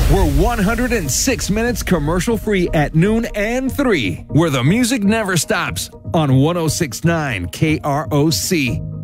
We're 106 minutes commercial free at noon and 3, where the music never stops on 1069 KROC.